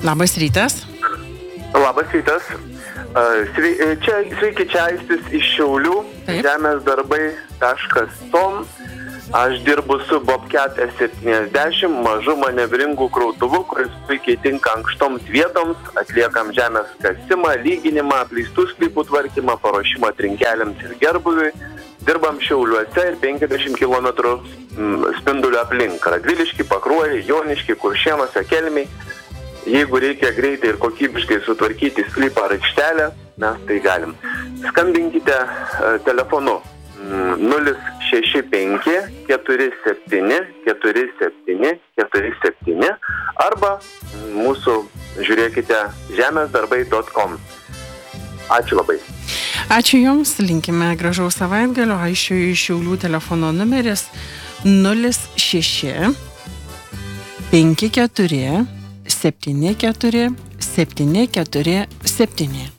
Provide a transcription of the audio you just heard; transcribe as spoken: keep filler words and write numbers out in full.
Labas rytas. Labas rytas. Svei, čia, sveiki, čia Aistis iš Šiaulių, žemės darbai taškas com. Aš dirbu su Bobcat S septyniasdešimt, mažu manevringu krautuvu, kuris puikiai tinka ankštoms vietoms. Atliekam žemės kasimą, lyginimą, apleistų sklypų tvarkymą, paruošimą trinkeliams ir gerbuviui. Dirbam Šiauliuose ir penkiasdešimt kilometrų spindulių aplink. Radviliški, Pakruojai, Joniški, Kuršėnuose, Kelmiai. Jeigu reikia greitai ir kokybiškai sutvarkyti sklypą ar aikštelę, mes tai galim. Skambinkite telefonu nulis šeši penki keturi septyni keturi septyni keturi septyni arba mūsų žiūrėkite žemės darbai taškas com. Ačiū labai. Ačiū Jums, linkime gražaus savaitgalio. Aisčio iš Šiaulių telefono numeris nulis šeši penki keturi septyni keturi septyni keturi septyni.